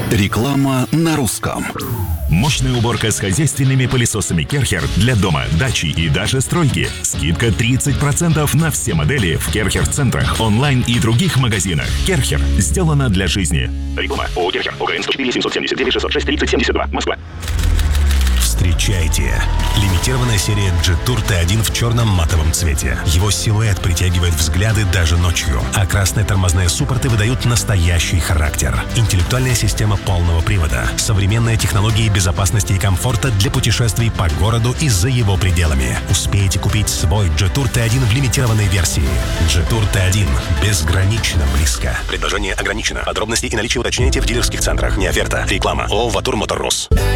Реклама на русском. Мощная уборка с хозяйственными пылесосами Керхер для дома, дачи и даже стройки. Скидка 30% на все модели в Керхер-центрах, онлайн и других магазинах. Керхер. Сделано для жизни. Реклама. ООО Керхер. ОГРН 104 779 606 30 72. Москва. Встречайте! Лимитированная серия Jetour T1 в черном матовом цвете. Его силуэт притягивает взгляды даже ночью, а красные тормозные суппорты выдают настоящий характер. Интеллектуальная система полного привода, современные технологии безопасности и комфорта для путешествий по городу и за его пределами. Успейте купить свой Jetour T1 в лимитированной версии. Jetour T1 безгранично близко. Предложение ограничено. Подробности и наличие уточняйте в дилерских центрах. Не оферта. Реклама. ООО «Ватур Мотор Рус».